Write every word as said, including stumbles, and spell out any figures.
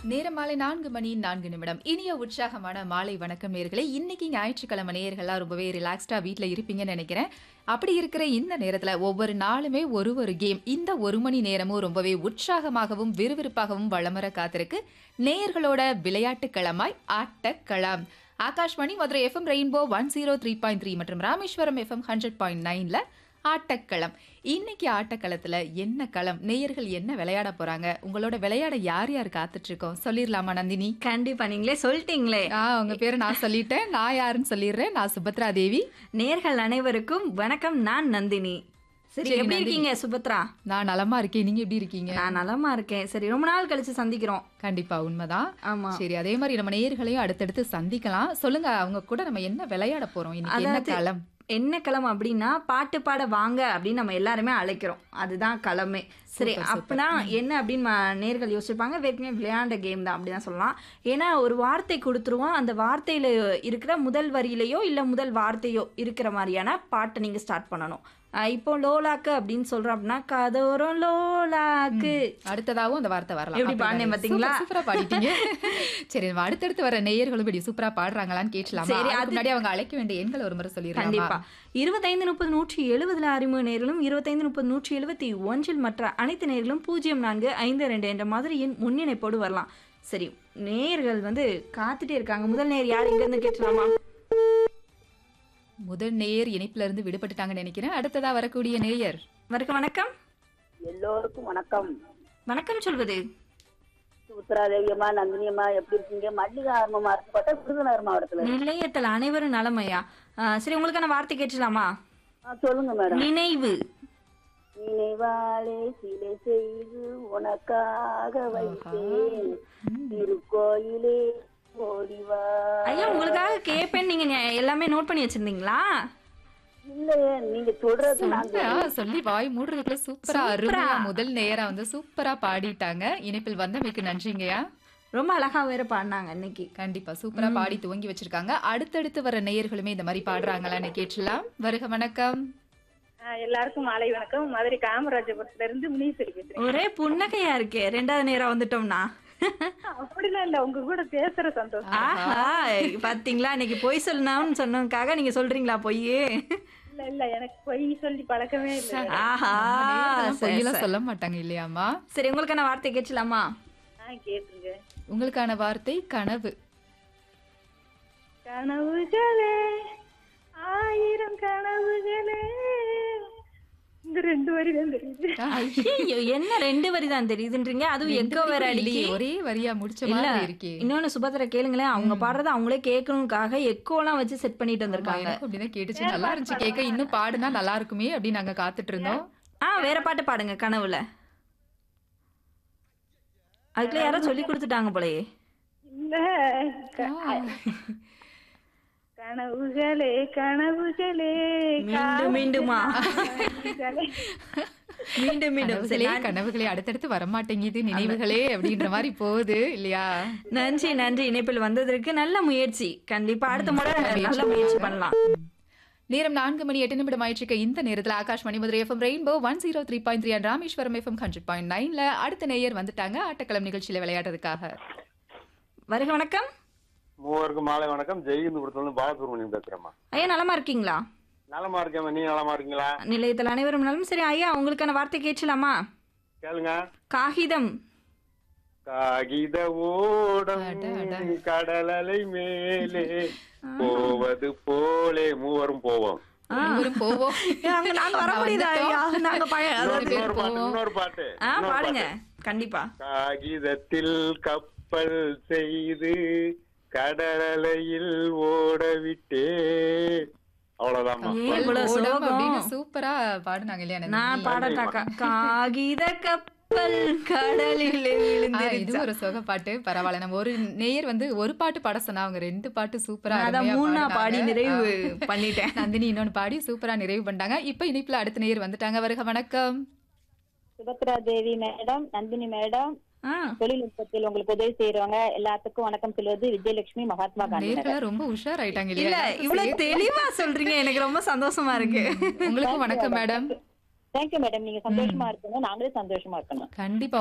நேரம் மாலை நான்கு மணி நான்கு நிமிடம். இனிய உற்சாகமான மாலை வணக்கம் நேயர்களே. இன்னைக்கு ஞாயிற்றுக்கிழமை நேயர்கள்லாம் ரொம்பவே ரிலாக்ஸ்டா வீட்டில் இருப்பீங்கன்னு நினைக்கிறேன். அப்படி இருக்கிற இந்த நேரத்துல ஒவ்வொரு நாளுமே ஒரு ஒரு கேம். இந்த ஒரு மணி நேரமும் ரொம்பவே உற்சாகமாகவும் விறுவிறுப்பாகவும் வளமர காத்திருக்கு. நேயர்களோட விளையாட்டு களமாய் ஆட்டக்களம். Akashvani Madurai FM rainbow one zero three point three மற்றும் ராமேஸ்வரம் எஃப்எம் ஹண்ட்ரட் பாயிண்ட் நைன்ல ஆட்டக்களம். இன்னைக்கு ஆட்டக்களத்துல என்ன களம், நேயர்கள் என்ன விளையாட போறாங்க, உங்களோட விளையாட யார் யார் காத்துட்டு இருக்கோம் சொல்லிடலாமா நந்தினி? கண்டிப்பா, நீங்களே சொல்லிட்டீங்களே. ஆ, உங்க பேரு நான் சொல்லிட்டேன். நான் யாருன்னு சொல்லிடுறேன். நான் சுபத்ரா தேவி. நேர்கள் அனைவருக்கும் வணக்கம். நான் நந்தினி. சரி, சரி, எப்படி நந்தினி. இருக்கீங்க சுபத்ரா? நான் நலமா இருக்கேன். நீங்க எப்படி இருக்கீங்க? நான் நலமா இருக்கேன். சரி, ரொம்ப நாள் கழிச்சு சந்திக்கிறோம். கண்டிப்பா, உண்மைதான். ஆமா, சரி, அதே மாதிரி நம்ம நேயர்களையும் அடுத்தடுத்து சந்திக்கலாம். சொல்லுங்க, அவங்க கூட நம்ம என்ன விளையாட போறோம் இன்னைக்கு? என்ன அதாவது, களம்? என்ன களம் அப்படின்னா பாட்டு பாட வாங்க அப்படின்னு நம்ம எல்லாருமே அழைக்கிறோம். அதுதான் களமே. சரி, சூப்பர், சூப்பர். அப்படின்னா என்ன அப்படின்னு ம- நேர்கள் யோசிப்பாங்க. வேற்கனவே விளையாண்ட கேம் தான் அப்படின்னு தான் சொல்லலாம். ஏன்னா ஒரு வார்த்தை கொடுத்துருவோம். அந்த வார்த்தையில இருக்கிற முதல் வரியிலையோ இல்லை முதல் வார்த்தையோ இருக்கிற மாதிரியான பாட்டை நீங்க ஸ்டார்ட் பண்ணணும். அஹ் இப்போ லோலாக்கு அப்படின்னு சொல்றோம் அப்படின்னா கதோரம் லோலாக்கு. அடுத்ததாவும் அந்த வார்த்தை வரலாம். எப்படி அப்படி பாடினேன் வரும். பாத்தீங்களா? சூப்பர், சூப்பரா பாடிட்டீங்க. சரி, நம்ம அடுத்தடுத்து வர நேயர்களும் இப்படி சூப்பரா பாடுறாங்களான்னு கேட்கலாமா? சரி, அதுக்கு அது- முன்னாடி அவங்க அழைக்க வேண்டிய எண்களை ஒரு முறை சொல்லிடலாமா? கண்டிப்பா. இருபத்தைந்து முப்பது நூற்றி எழுபதுல அறிமுக நேர்களும் இருபத்தைந்து முப்பது நூற்றி எழுபத்தி ஒன்றில் மற்ற அனைத்து நேர்களும் பூஜ்ஜியம் நான்கு ஐந்து ரெண்டு என்ற மாதிரி என் முன்னிணைப்போடு வரலாம். சரி, நேயர்கள் வந்து காத்துட்டே இருக்காங்க. முதல் நேர் யார், இங்க இருந்து கேட்கலாமா? முதல் நேயர் இணைப்புல இருந்து விடுபட்டுட்டாங்கன்னு நினைக்கிறேன். அடுத்ததா வரக்கூடிய நேயர். வணக்கம். வணக்கம். எல்லோருக்கும் வணக்கம். வணக்கம் சொல்வது சுத்ரா தேவியம்மா, நந்தினியம்மா, எப்படி இருக்கீங்க? மல்லிகா ஆர்மமா இருக்கப்பட்ட விருதுநகர் மாவட்டத்துல. நிலையத்தில் அனைவரும் நலமையா? ஆஹ் சரி, உங்களுக்கான வார்த்தை கேட்கலாமா? ஆ, சொல்லுங்க மேடம். நினைவு. நினைவாலே சிலை செய்து உனக்காக வைத்தேன் திருக்கோயிலே ஓடிவா. ஐயா, உங்களுக்காக கேட்பேன். நீங்க நெ- எல்லாமே நோட் பண்ணி வச்சிருந்தீங்களா? இல்லையே, நீங்க சொல்றது நான் சூப்பரா சொல்லி வாய் மூடுறதுக்குள்ள சூப்பரா சூப்பரா. அருமையா முதல் நேரா வந்து சூப்பரா பாடிட்டாங்க. இணைப்பில் வந்தமைக்கு நன்றிங்கய்யா. ரொம்ப அழகா வேற பாடினாங்க இன்னைக்கு. கண்டிப்பா சூப்பரா பாடி துவங்கி வச்சிருக்காங்க. அடுத்தடுத்து வர நேயர்களுமே இந்த மாதிரி பாடுறாங்களான்னு கேட்கலாம். வருக வணக்கம். ஆஹ் எல்லாருக்கும் மாலை வணக்கம். மதுரை காமராஜபுரத்துல இருந்து முனீஸ்வரி பேசுறேன். ஒரே புன்னகையா இருக்கே. ரெண்டாவது நேரம் வந்துட்டோம்னா. அப்படிலாம் இல்ல, உங்க கூட பேசுற சந்தோஷம். ஆஹா, பாத்தீங்களா, இன்னைக்கு பொய் சொல்லணும்னு சொன்னதுக்காக நீங்க சொல்றீங்களா பொய்? இல்ல இல்ல, எனக்கு பொய் சொல்லி பழக்கமே இல்ல. ஆஹா, சரி, பொய்யெல்லாம் சரி. சொல்ல மாட்டாங்க இல்லையாமா? சரி, உங்களுக்கான வார்த்தை கேட்கலாமா? ஆஹ் கேட்டுருங்க. உங்களுக்கான வார்த்தை கனவு. கனவுகளே ஆயிரம் கனவுகளே. இந்த ரெண்டு வரி தான் தெரியுது. ஐயோ, என்ன ரெண்டு வரி தான் தெரியுதுன்றீங்க? அதுவும் ரெண்டு எக்கோ வேற வரி அடிக்கி. இல்லையே, ஒரே வரியா முடிச்ச இல்ல, மாதிரி இருக்கே. இன்னொன்னு சுபத்திர கேளுங்களேன். அவங்க பாடுறத அவங்களே கேட்கணுக்காக எக்கோலாம் வச்சு செட் பண்ணிட்டு ஆமா, வந்திருக்காங்க. எனக்கும் அப்படிதான் கேட்டுச்சு. நல்லா இருந்துச்சு கேட்க. இன்னும் பாடுனா நல்லா இருக்குமே அப்படின்னு நாங்க காத்துட்டு இருந்தோம். ஆ, வேற பாட்டு பாடுங்க கனவுல. அதுக்குள்ள யாரோ சொல்லி கொடுத்துட்டாங்க போலயே. இல்ல, கனவுகளே கனவுகளே மீண்டும் மீண்டுமா? கனவுகளே. மீண்டும் மீண்டும். சரி, கனவுகளே கனவுகளே அடுத்தடுத்து வரமாட்டேங்குது, நினைவுகளே அப்படின்ற மாதிரி போகுது இல்லையா? நன்றி நன்றி இணைப்பில் வந்ததற்கு. நல்ல முயற்சி. கண்டிப்பா அடுத்த முறை நல்ல முயற்சி பண்ணலாம். நேரம் நான்கு மணி எட்டு நிமிடம் ஆயிடுச்சு. இந்த நேரத்தில் Akashvani Madurai FM rainbow one zero three point three and Rameswaram FM hundred point நைன்ல அடுத்த நேயர் வந்துட்டாங்க ஆட்டக்களம் நிகழ்ச்சியில விளையாடுறதுக்காக. வருக வணக்கம். மூவருக்கும் மாலை வணக்கம். ஜெயிந்து பாலசுப்ரமணியம் பேசுறேம்மா. ஐயா, நலமா இருக்கீங்களா? நலமா இருக்கேம்மா, நீ நலமா இருக்கீங்களா? நிலையத்தில் அனைவரும் நலம். சரி ஐயா, உங்களுக்கான வார்த்தை கேட்கலாமா? கேளுங்க. காகிதம். காகித ஓடம் அட, அட. கடலலை மேலே போவது போலே மூவரும் போவோம். ஆ. மூவரும் போவோம். ஏ, அங்க நாங்க வர முடியுதா ஐயா? நாங்க பழைய அதாவது- பேர் இன்னொரு பாட்டு போவோம். இன்னொரு பாட்டு ஆ, இன்னொரு பாடுங்க பாட்டு. கண்டிப்பா. காகிதத்தில் கப்பல் செய்து கடலையில் ஓட விட்டே. அவ்வளவுதாம்மா. ஏன் இவ்வளவு ஓடம் சோகம்? அப்படின்னு சூப்பரா பாடுனாங்க இல்லையா நந்தினி? நான் பாடட்டாக்கா. காகித கப்பல் கடலில் ஆ, இது விழுந்திருச்சா. ஒரு சொக பாட்டு. பரவாயில்ல. நம்ம ஒரு நேயர் வந்து ஒரு பாட்டு பாட சொன்னா அவங்க ரெண்டு பாட்டு சூப்பரா நான் அதான் அருமையா மூணா பாடுனாங்க. பாடி நிறைவு ஆ. பண்ணிட்டேன். நந்தினி இன்னொன்னு பாடி சூப்பரா நிறைவு பண்ணிட்டாங்க. இப்ப இனிப்புல அடுத்த நேயர் வந்துட்டாங்க. வருக வணக்கம். சுபத்ரா தேவி மேடம், நந்தினி மேடம், ஆ, தொழில்நுட்பத்தில் உங்களுக்கு உதவி செய்யறவங்க எல்லாத்துக்கும் வணக்கம் சொல்வது விஜயலட்சுமி, மகாத்மா காந்தி நகர். நேயர்களா ரொம்ப உஷார் ஆயிட்டாங்க இல்ல இல்லையா? இவ்வளவு தெளிவா சொல்றீங்க, எனக்கு ரொம்ப சந்தோஷமா இருக்கு. உங்களுக்கும் வணக்கம் மேடம். Thank you madam. நீங்க சந்தோஷமா இருக்கணும், நாங்களே சந்தோஷமா இருக்கணும். கண்டிப்பா.